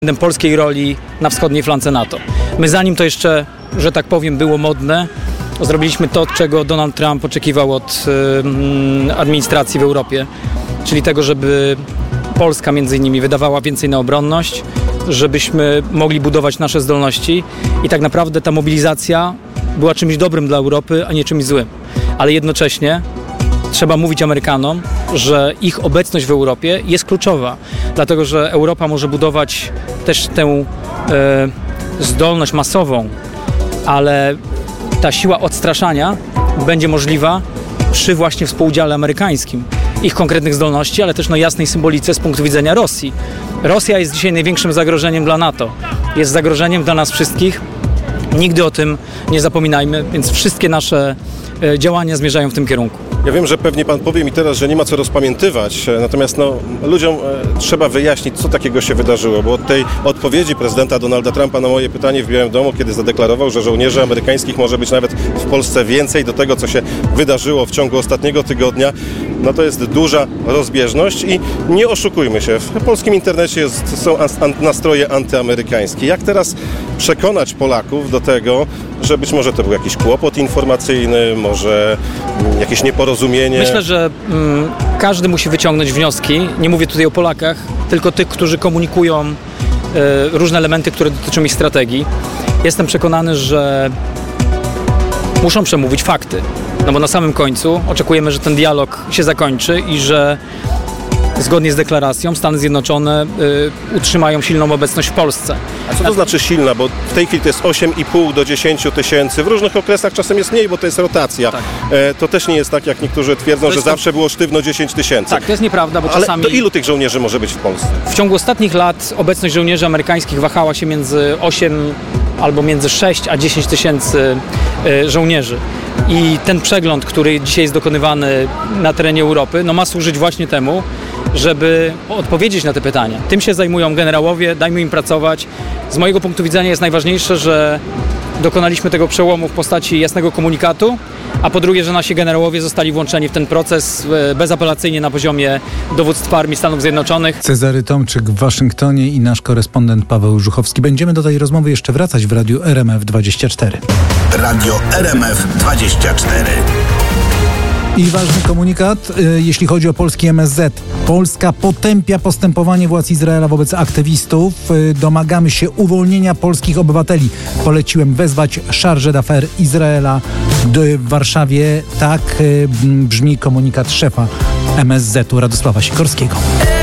polskiej roli na wschodniej flance NATO. My zanim to jeszcze, że tak powiem, było modne, zrobiliśmy to, czego Donald Trump oczekiwał od administracji w Europie, czyli tego, żeby Polska między innymi wydawała więcej na obronność, żebyśmy mogli budować nasze zdolności i tak naprawdę ta mobilizacja była czymś dobrym dla Europy, a nie czymś złym. Ale jednocześnie trzeba mówić Amerykanom, że ich obecność w Europie jest kluczowa, dlatego że Europa może budować też tę zdolność masową, ale ta siła odstraszania będzie możliwa przy właśnie współudziale amerykańskim, ich konkretnych zdolności, ale też jasnej symbolice z punktu widzenia Rosji. Rosja jest dzisiaj największym zagrożeniem dla NATO, jest zagrożeniem dla nas wszystkich. Nigdy o tym nie zapominajmy, więc wszystkie nasze działania zmierzają w tym kierunku. Ja wiem, że pewnie pan powie mi teraz, że nie ma co rozpamiętywać, natomiast ludziom trzeba wyjaśnić, co takiego się wydarzyło, bo od tej odpowiedzi prezydenta Donalda Trumpa na moje pytanie w Białym Domu, kiedy zadeklarował, że żołnierzy amerykańskich może być nawet w Polsce więcej, do tego, co się wydarzyło w ciągu ostatniego tygodnia, to jest duża rozbieżność i nie oszukujmy się, w polskim internecie są nastroje antyamerykańskie. Jak teraz przekonać Polaków do tego, że być może to był jakiś kłopot informacyjny, może jakieś nieporozumienie? Myślę, że każdy musi wyciągnąć wnioski. Nie mówię tutaj o Polakach, tylko tych, którzy komunikują różne elementy, które dotyczą ich strategii. Jestem przekonany, że muszą przemówić fakty. Bo na samym końcu oczekujemy, że ten dialog się zakończy i że zgodnie z deklaracją Stany Zjednoczone utrzymają silną obecność w Polsce. A co to znaczy silna? Bo w tej chwili to jest 8,5 do 10 tysięcy. W różnych okresach czasem jest mniej, bo to jest rotacja. Tak. To też nie jest tak, jak niektórzy twierdzą, że zawsze było sztywno 10 tysięcy. Tak, to jest nieprawda, bo czasami... Ale to ilu tych żołnierzy może być w Polsce? W ciągu ostatnich lat obecność żołnierzy amerykańskich wahała się między 8 albo między 6 a 10 tysięcy żołnierzy. I ten przegląd, który dzisiaj jest dokonywany na terenie Europy, ma służyć właśnie temu, żeby odpowiedzieć na te pytania. Tym się zajmują generałowie, dajmy im pracować. Z mojego punktu widzenia jest najważniejsze, że dokonaliśmy tego przełomu w postaci jasnego komunikatu, a po drugie, że nasi generałowie zostali włączeni w ten proces bezapelacyjnie na poziomie dowództwa Armii Stanów Zjednoczonych. Cezary Tomczyk w Waszyngtonie i nasz korespondent Paweł Żuchowski. Będziemy do tej rozmowy jeszcze wracać w Radiu RMF24. Radio RMF24. I ważny komunikat, jeśli chodzi o polski MSZ. Polska potępia postępowanie władz Izraela wobec aktywistów. Domagamy się uwolnienia polskich obywateli. Poleciłem wezwać chargé d'affaires Izraela w Warszawie. Tak brzmi komunikat szefa MSZ-u Radosława Sikorskiego.